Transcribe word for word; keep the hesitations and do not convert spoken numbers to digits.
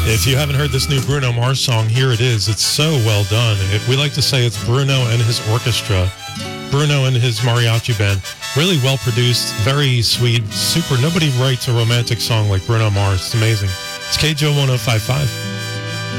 If you haven't heard this new Bruno Mars song, here it is. It's so well done. It, we like to say it's Bruno and his orchestra, Bruno and his mariachi band. Really well produced, very sweet, super. Nobody writes a romantic song like Bruno Mars. It's amazing. It's K J O one oh five point five.